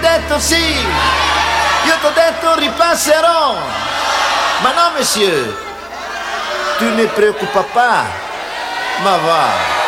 Detto sì, io t'ho detto ripasserò. Ma no, monsieur, tu ne preoccupa pas. Ma va.